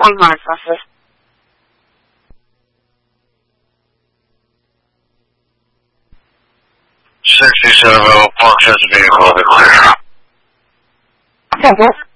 Calling Mark's office. 67 Park says the vehicle will be clear. Okay,